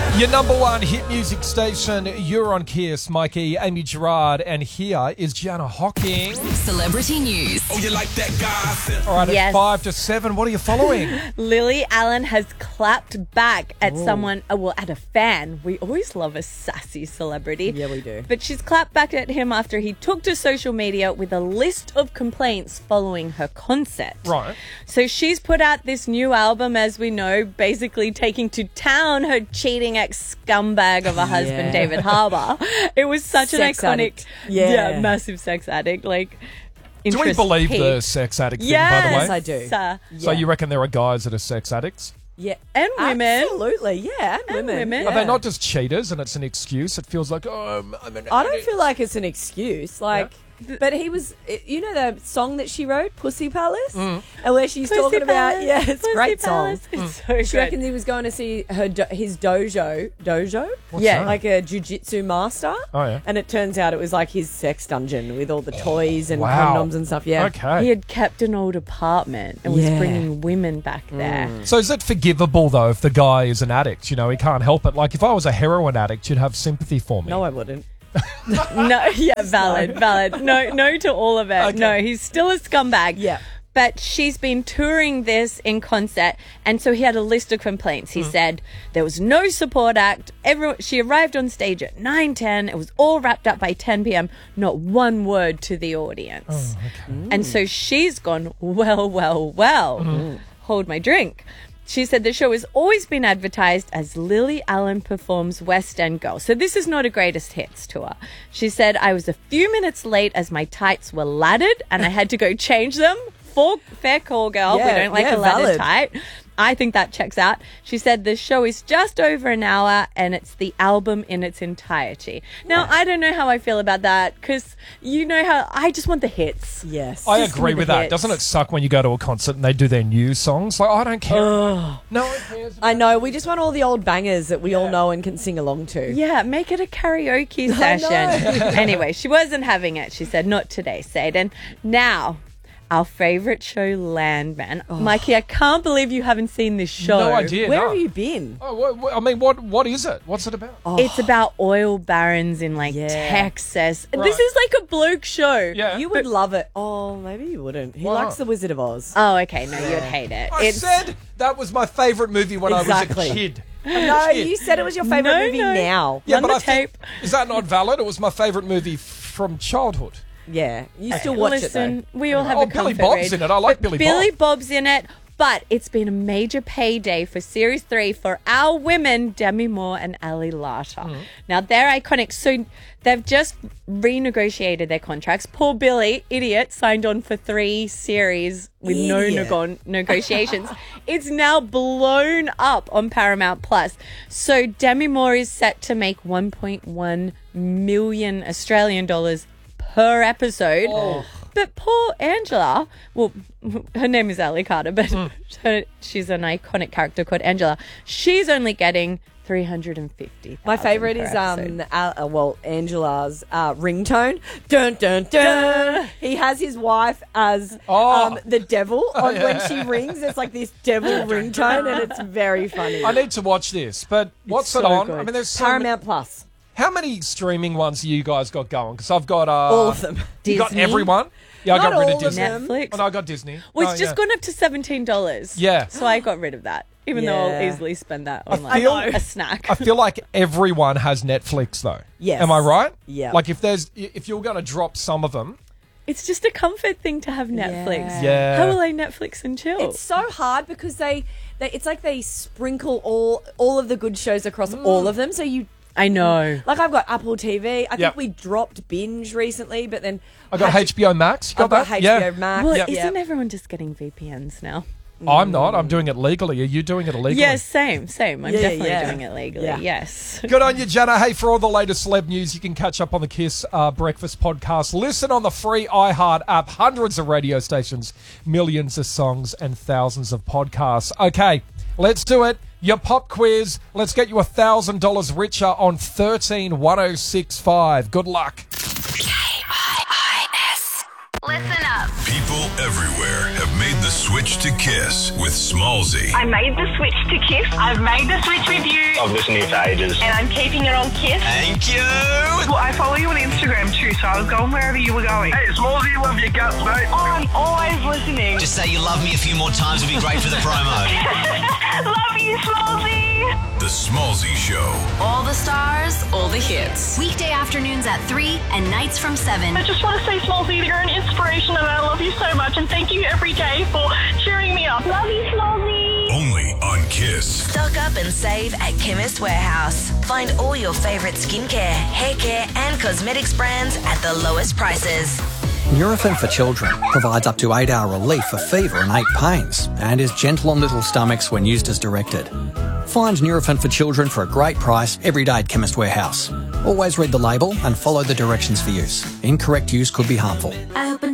Your number one hit music station, you're on Kiss, Mikey, Amy Gerard, and here is Gianna Hocking. Celebrity news. Oh, you like that guy? All right, Yes. It's 5 to 7. What are you following? Lily Allen has clapped back at at a fan. We always love a sassy celebrity. Yeah, we do. But she's clapped back at him after he took to social media with a list of complaints following her concert. Right. So she's put out this new album, as we know, basically taking to town her cheating ex-scumbag of a husband, David Harbour. It was such an Sex iconic, addict. Yeah. massive sex addict. Like, Do we interest believe peaked. the sex addict thing, Yes, by the way? Yes, I do. So you reckon there are guys that are sex addicts? Yeah. And women. Absolutely, yeah. And women. Are they not just cheaters and it's an excuse? It feels like, I'm an I don't addict. feel like it's an excuse. Like, but he was, you know, the song that she wrote, Pussy Palace, and where she's Pussy talking about, Palace, it's a Pussy great song. Palace. It's so She good. reckons he was going to see his dojo, What's Yeah. that? like a jiu-jitsu master. Oh, yeah. And it turns out it was like his sex dungeon with all the toys and wow. condoms and stuff. Yeah. Okay. He had kept an old apartment and was Yeah. bringing women back there. So is it forgivable, though, if the guy is an addict? You know, he can't help it. Like, if I was a heroin addict, you'd have sympathy for me. No, I wouldn't. No, yeah, valid. No to all of it. Okay. No, he's still a scumbag. Yeah. But she's been touring this in concert, and so he had a list of complaints. He said there was no support act. She arrived on stage at 9:10. It was all wrapped up by 10 p.m. Not one word to the audience. And so she's gone, well. Hold my drink. She said the show has always been advertised as Lily Allen Performs West End Girl. So this is not a greatest hits tour. She said, I was a few minutes late as my tights were laddered and I had to go change them. Fair call, girl. We Yeah, don't like yeah, a laddered valid. tight. I think that checks out. She said the show is just over an hour and it's the album in its entirety. Now, I don't know how I feel about that because you know how I just want the hits. Yes. I Just agree give me with the that. hits. Doesn't it suck when you go to a concert and they do their new songs? Like, I don't care. No one cares. I know. We just want all the old bangers that we all know and can sing along to. Yeah, make it a karaoke I session. know. Anyway, she wasn't having it. She said, not today, Sade. And now, our favourite show, Landman. Mikey, I can't believe you haven't seen this show. No idea. Where no. have you been? Oh, I mean, what is it? What's it about? It's about oil barons in Yeah. Texas. Right. This is like a bloke show. Yeah. You would love it. Oh, maybe you wouldn't. He Why likes not? The Wizard of Oz. Oh, okay. No, you'd hate it. I said that was my favourite movie when I Exactly. was a kid. No, you said it was your favourite No, movie no. now. Yeah, Run but the I think, tape. is that not valid? It was my favourite movie from childhood. Yeah. You still watch Listen, it, we all have Oh, a Billy comfort Bob's range. in it. I like But Billy Bob. Billy Bob's in it. But it's been a major payday for Series 3 for our women, Demi Moore and Ali Larter. Now, they're iconic. So they've just renegotiated their contracts. Poor Billy, idiot, signed on for 3 series with Idiot. no negotiations. It's now blown up on Paramount Plus. So Demi Moore is set to make 1.1 million Australian dollars per episode. But poor Angela, well, her name is Ali Carter, but she's an iconic character called Angela. She's only getting $350,000. My favourite per is episode. Angela's ringtone. Dun dun dun. He has his wife as Oh. the devil yeah. when she rings. It's like this devil ringtone, and it's very funny. I need to watch this, but what's it so on? good. I mean, there's so many- Paramount Plus. How many streaming ones you guys got going? Because I've got All of them. You got Disney? everyone. Yeah, I Not got rid of all of Disney. them. Netflix. Oh, no, I got Disney. Well, it's Oh, just yeah. gone up to $17. Yeah. So I got rid of that, even though I'll Yeah. easily spend that on I feel- a snack. I feel like everyone has Netflix though. Yes. Am I right? Yeah. Like if you're going to drop some of them, It's just a comfort thing to have Netflix. Yeah. How will I Netflix and chill? It's so hard because they it's like they sprinkle all of the good shows across all of them. So you I know. like I've got Apple TV. I Yep. think we dropped Binge recently, but then I got HBO Max. You got I've got that? HBO Yeah. Max. Well, Yep. isn't everyone just getting VPNs now? I'm not. I'm doing it legally. Are you doing it illegally? Yes, same. I'm Yeah, definitely yeah. doing it legally. Yeah. Yes. Good on you, Jenna. Hey, for all the latest celeb news, you can catch up on the Kiss Breakfast podcast. Listen on the free iHeart app. Hundreds of radio stations, millions of songs, and thousands of podcasts. Okay, let's do it. Your pop quiz. Let's get you $1,000 richer on 131065. Good luck. KIIS. Listen up. People everywhere have made the switch switch to Kiss with Smallsy. I made the switch to Kiss. I've made the switch with you. I've listened to you for ages. And I'm keeping it on Kiss. Thank you. Well, I follow you on Instagram too, so I was going wherever you were going. Hey, Smallsy, love your guts, mate. Oh, I'm always listening. Just say you love me a few more times would be great for the promo. Love you, Smallsy. The Smallsy Show. All the stars, all the hits. Weekday afternoons at 3 and nights from 7. I just want to say, Smallsy, you're an inspiration and I love you so much and thank you every day for cheering me up. Love you, Smallsy. Only on Kiss. Stock up and save at Chemist Warehouse. Find all your favourite skincare, hair care and cosmetics brands at the lowest prices. Nurofen for Children provides up to 8-hour relief for fever and ache pains and is gentle on little stomachs when used as directed. Find Nurofen for Children for a great price every day at Chemist Warehouse. Always read the label and follow the directions for use. Incorrect use could be harmful.